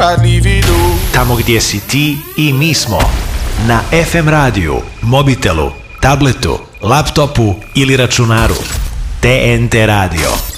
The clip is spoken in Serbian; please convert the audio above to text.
radni vidu. Tamo gdje si ti i mi smo. Na FM radiju, mobitelu, tabletu, laptopu ili računaru. TNT radio.